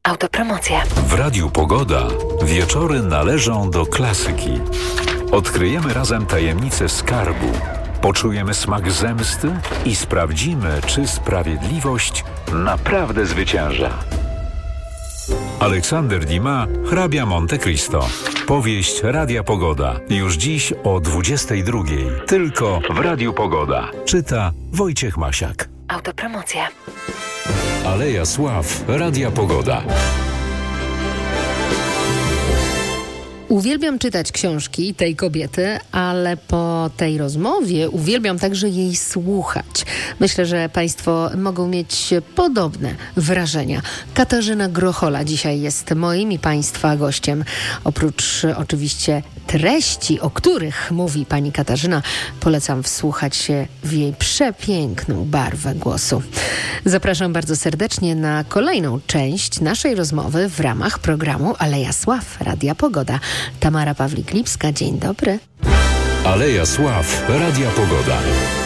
Autopromocja. W Radiu Pogoda wieczory należą do klasyki. Odkryjemy razem tajemnicę skarbu, poczujemy smak zemsty i sprawdzimy, czy sprawiedliwość naprawdę zwycięża. Aleksander Dumas, hrabia Monte Cristo. Powieść Radia Pogoda. Już dziś o 22:00. Tylko w Radiu Pogoda. Czyta Wojciech Masiak. Autopromocja. Aleja Sław Radia Pogoda. Uwielbiam czytać książki tej kobiety, ale po tej rozmowie uwielbiam także jej słuchać. Myślę, że Państwo mogą mieć podobne wrażenia. Katarzyna Grochola dzisiaj jest moim i Państwa gościem. Oprócz oczywiście treści, o których mówi pani Katarzyna, polecam wsłuchać się w jej przepiękną barwę głosu. Zapraszam bardzo serdecznie na kolejną część naszej rozmowy w ramach programu Aleja Sław Radia Pogoda. Tamara Pawlik-Lipska, dzień dobry. Aleja Sław Radia Pogoda.